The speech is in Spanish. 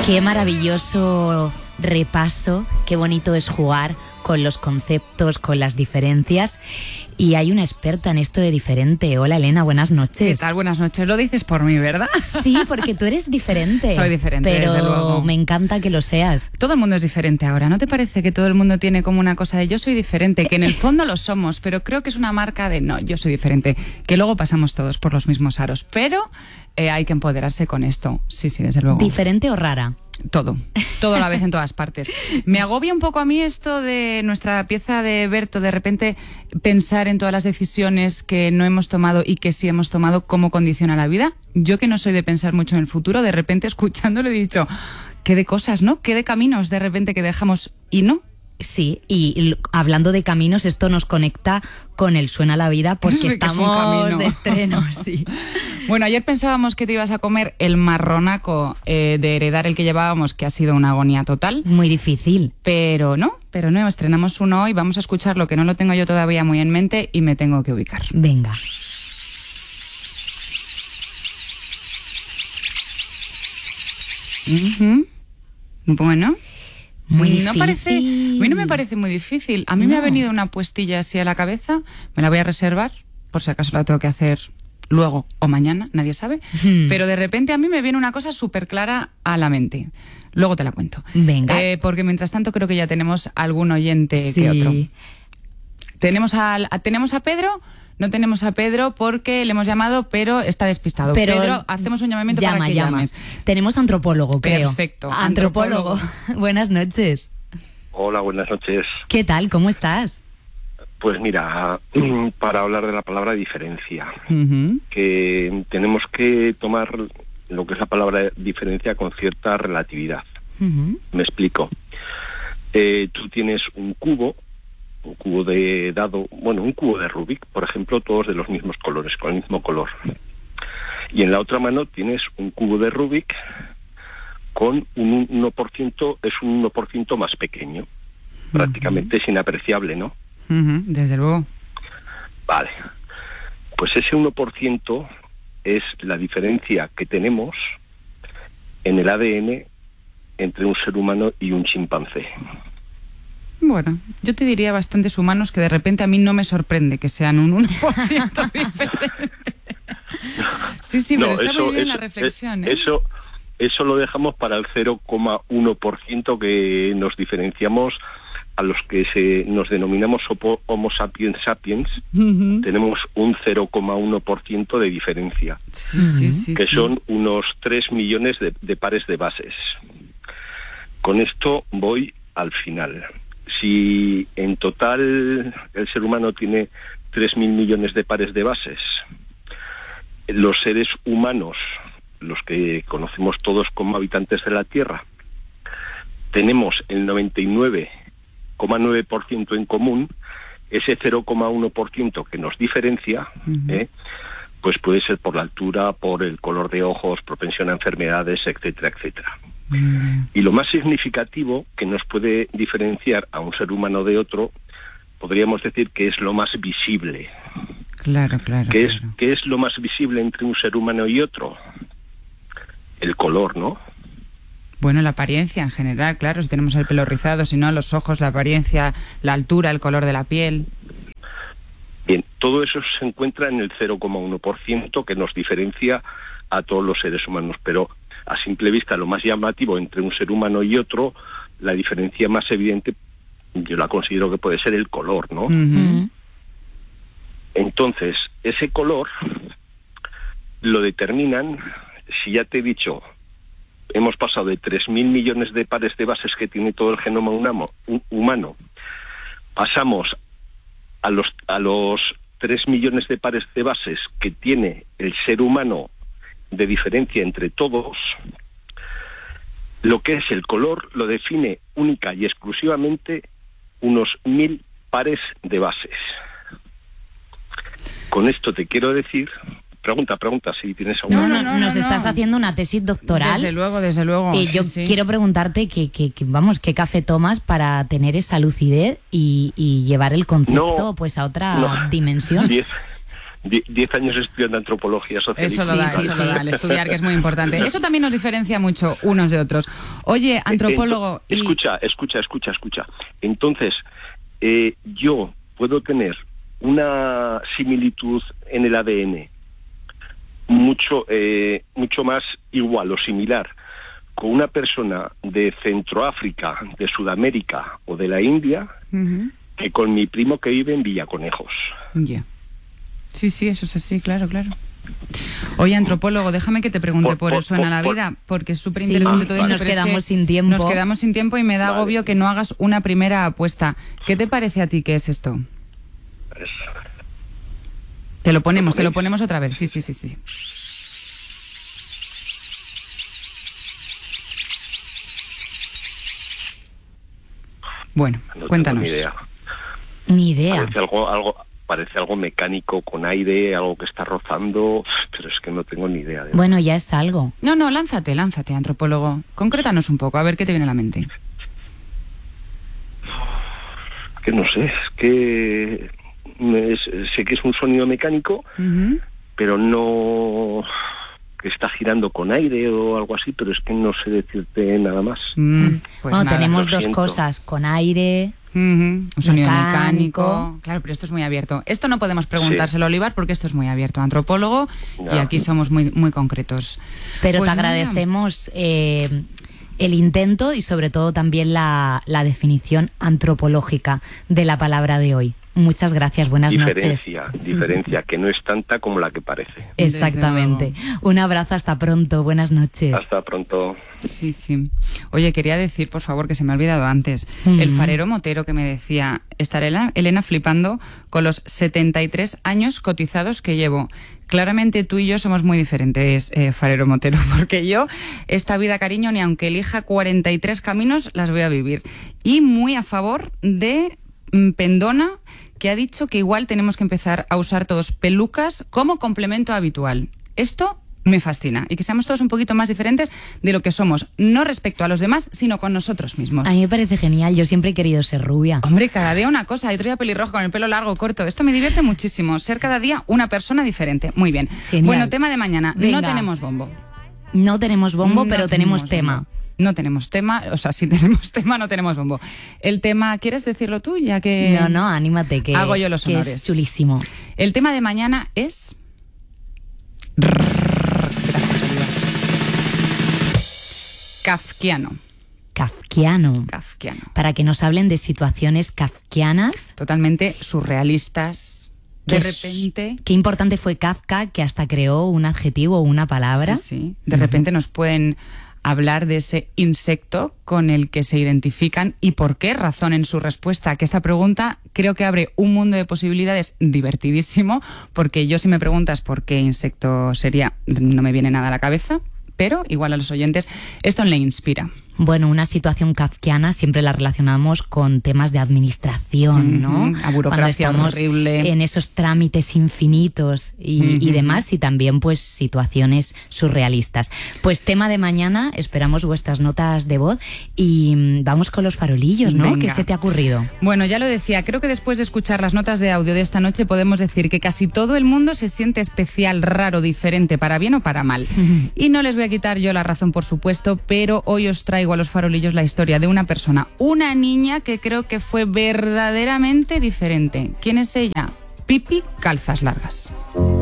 Qué maravilloso repaso, qué bonito es jugar con los conceptos, con las diferencias. Y hay una experta en esto de diferente. Hola Elena, buenas noches. ¿Qué tal? Buenas noches. Lo dices por mí, ¿verdad? Sí, porque tú eres diferente. Soy diferente, pero desde luego. Me encanta que lo seas. Todo el mundo es diferente ahora. ¿No te parece que todo el mundo tiene como una cosa de yo soy diferente? Que en el fondo lo somos, pero creo que es una marca de no, yo soy diferente. Que luego pasamos todos por los mismos aros. Pero hay que empoderarse con esto. Sí, desde luego. ¿Diferente o rara? Todo a la vez en todas partes. Me agobia un poco a mí esto de nuestra pieza de Berto, de repente pensar en todas las decisiones que no hemos tomado y que sí hemos tomado, cómo condiciona la vida. Yo que no soy de pensar mucho en el futuro, de repente escuchándolo he dicho, qué de cosas, ¿no? Qué de caminos de repente que dejamos y no. Sí, y hablando de caminos, esto nos conecta con el Suena la Vida porque estamos de estreno, sí. Bueno, ayer pensábamos que te ibas a comer el marronaco de heredar el que llevábamos, que ha sido una agonía total. Muy difícil. Pero no, estrenamos uno hoy, vamos a escuchar lo que no lo tengo yo todavía muy en mente y me tengo que ubicar. Venga. Bueno... Muy difícil. A mí no me parece muy difícil. A mí me ha venido una puestilla así a la cabeza, me la voy a reservar, por si acaso la tengo que hacer luego o mañana, nadie sabe. Pero de repente a mí me viene una cosa súper clara a la mente. Luego te la cuento. Venga. Porque mientras tanto creo que ya tenemos algún oyente que otro. ¿Tenemos a Pedro? No tenemos a Pedro porque le hemos llamado, pero está despistado. Pero Pedro, hacemos un llamamiento para que llames. Tenemos antropólogo, creo. Perfecto. Antropólogo. Buenas noches. Hola, buenas noches. ¿Qué tal? ¿Cómo estás? Pues mira, para hablar de la palabra diferencia, que tenemos que tomar lo que es la palabra diferencia con cierta relatividad. Me explico. Tú tienes un cubo de dado, un cubo de Rubik, por ejemplo, todos de los mismos colores, con el mismo color. Y en la otra mano tienes un cubo de Rubik con un 1%, es un 1% más pequeño. Prácticamente es inapreciable, ¿no? Desde luego. Vale. Pues ese 1% es la diferencia que tenemos en el ADN entre un ser humano y un chimpancé. Bueno, yo te diría bastantes humanos que de repente a mí no me sorprende que sean un 1% diferente. Sí, pero está muy bien la reflexión. Eso lo dejamos para el 0,1% que nos diferenciamos a los que nos denominamos Homo sapiens sapiens. Tenemos un 0,1% de diferencia, que son unos 3 millones de pares de bases. Con esto voy al final. Si en total el ser humano tiene 3.000 millones de pares de bases, los seres humanos, los que conocemos todos como habitantes de la Tierra, tenemos el 99,9% en común. Ese 0,1% que nos diferencia, pues puede ser por la altura, por el color de ojos, propensión a enfermedades, etcétera, etcétera. Y lo más significativo que nos puede diferenciar a un ser humano de otro, podríamos decir que es lo más visible. Claro. ¿Qué es lo más visible entre un ser humano y otro? El color, ¿no? Bueno, la apariencia en general, claro, si tenemos el pelo rizado, si no, los ojos, la apariencia, la altura, el color de la piel. Bien, todo eso se encuentra en el 0,1% que nos diferencia a todos los seres humanos, pero a simple vista lo más llamativo entre un ser humano y otro, la diferencia más evidente, yo la considero que puede ser el color, ¿no? Entonces, ese color lo determinan, si ya te he dicho, hemos pasado de 3.000 millones de pares de bases que tiene todo el genoma humano, pasamos a los 3 millones de pares de bases que tiene el ser humano de diferencia entre todos. Lo que es el color lo define única y exclusivamente unos 1.000 pares de bases. Con esto te quiero decir... Pregunta si tienes alguna... No, nos estás haciendo una tesis doctoral. Desde luego. Y yo quiero preguntarte qué café tomas para tener esa lucidez y llevar el concepto a otra dimensión. 10 años estudiando antropología socialista. Eso lo da, el estudiar, que es muy importante. Eso también nos diferencia mucho unos de otros. Oye, antropólogo... Escucha. Entonces, yo puedo tener una similitud en el ADN mucho más igual o similar con una persona de Centroáfrica, de Sudamérica o de la India, que con mi primo que vive en Villaconejos. Ya. Sí, eso es así, claro. Oye, antropólogo, déjame que te pregunte por el Suena la Vida, porque es súper interesante todo esto. Nos quedamos sin tiempo. Nos quedamos sin tiempo y me da agobio que no hagas una primera apuesta. ¿Qué te parece a ti que es esto? Te lo ponemos otra vez. Sí. Bueno, cuéntanos. Ni idea. Parece algo mecánico con aire, algo que está rozando, pero es que no tengo ni idea. Bueno, ya es algo. No, lánzate, antropólogo. Concrétanos un poco, a ver qué te viene a la mente. Que no sé, es que sé que es un sonido mecánico, pero no... que está girando con aire o algo así, pero es que no sé decirte nada más. Pues nada, tenemos dos cosas, con aire, un sonido mecánico. Claro, pero esto es muy abierto. Esto no podemos preguntárselo a Olivar porque esto es muy abierto, antropólogo, y aquí somos muy, muy concretos. Pero pues te agradecemos el intento y sobre todo también la definición antropológica de la palabra de hoy. Muchas gracias, buenas noches. Diferencia, que no es tanta como la que parece. Exactamente. Un abrazo, hasta pronto, buenas noches. Hasta pronto. Sí. Oye, quería decir, por favor, que se me ha olvidado antes, el farero Motero que me decía, estará Elena flipando con los 73 años cotizados que llevo. Claramente tú y yo somos muy diferentes, farero Motero, porque yo, esta vida, cariño, ni aunque elija 43 caminos, las voy a vivir. Y muy a favor de Pendona, que ha dicho que igual tenemos que empezar a usar todos pelucas como complemento habitual. Esto me fascina, y que seamos todos un poquito más diferentes de lo que somos, no respecto a los demás, sino con nosotros mismos. A mí me parece genial, yo siempre he querido ser rubia. Hombre, cada día una cosa, otro día pelirrojo con el pelo largo, corto, esto me divierte muchísimo, ser cada día una persona diferente. Muy bien. Genial. Bueno, tema de mañana. Venga. No tenemos bombo. No tenemos bombo, pero tenemos tema. Bombo. No tenemos tema, o sea, si tenemos tema, no tenemos bombo. El tema, ¿quieres decirlo tú? Ya que... No, anímate, que hago yo los honores. Es chulísimo. El tema de mañana es... Gracias, Oliva. Kafkiano. Para que nos hablen de situaciones kafkianas. Totalmente surrealistas. De repente... Qué importante fue Kafka, que hasta creó un adjetivo o una palabra. Sí. De repente nos pueden hablar de ese insecto con el que se identifican y por qué razón en su respuesta, que esta pregunta creo que abre un mundo de posibilidades divertidísimo, porque yo, si me preguntas por qué insecto sería, no me viene nada a la cabeza, pero igual a los oyentes esto le inspira. Bueno, una situación kafkiana siempre la relacionamos con temas de administración, ¿no? A burocracia horrible. En esos trámites infinitos y demás, y también pues situaciones surrealistas. Pues tema de mañana, esperamos vuestras notas de voz y vamos con los farolillos, ¿no? Venga. ¿Qué se te ha ocurrido? Bueno, ya lo decía, creo que después de escuchar las notas de audio de esta noche podemos decir que casi todo el mundo se siente especial, raro, diferente, para bien o para mal. Y no les voy a quitar yo la razón, por supuesto, pero hoy os traigo a los farolillos la historia de una persona, una niña que creo que fue verdaderamente diferente. ¿Quién es ella? Pipi Calzas Largas.